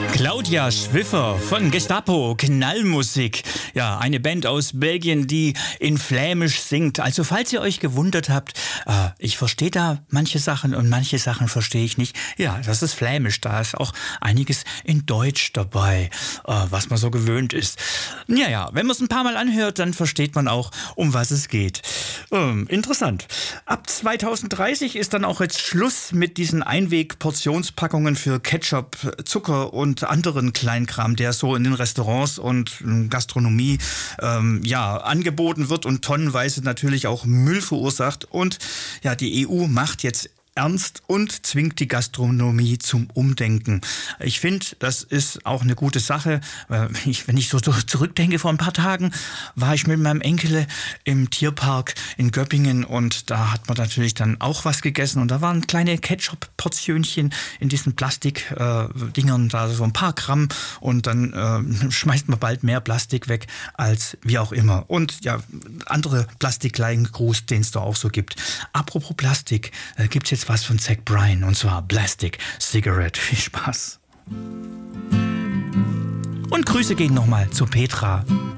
Claudia Schwiffer von Gestapo, Knallmusik. Ja, eine Band aus Belgien, die in Flämisch singt. Also falls ihr euch gewundert habt, ich verstehe da manche Sachen und manche Sachen verstehe ich nicht. Ja, das ist Flämisch, da ist auch einiges in Deutsch dabei, was man so gewöhnt ist. Ja, wenn man es ein paar Mal anhört, dann versteht man auch, um was es geht. Interessant. Ab 2030 ist dann auch jetzt Schluss mit diesen Einweg-Portionspackungen für Ketchup, Zucker und anderen Kleinkram, der so in den Restaurants und Gastronomie angeboten wird und tonnenweise natürlich auch Müll verursacht. Und ja, die EU macht jetzt ernst und zwingt die Gastronomie zum Umdenken. Ich finde, das ist auch eine gute Sache. Wenn ich so zurückdenke, vor ein paar Tagen war ich mit meinem Enkel im Tierpark in Göppingen und da hat man natürlich dann auch was gegessen und da waren kleine Ketchup-Portionchen in diesen Plastik-Dingern, da so ein paar Gramm und dann schmeißt man bald mehr Plastik weg als wie auch immer. Und ja, andere Plastikleingruß, den es da auch so gibt. Apropos Plastik, gibt es jetzt was von Zach Bryan und zwar Plastic Cigarette. Viel Spaß. Und Grüße gehen nochmal zu Petra.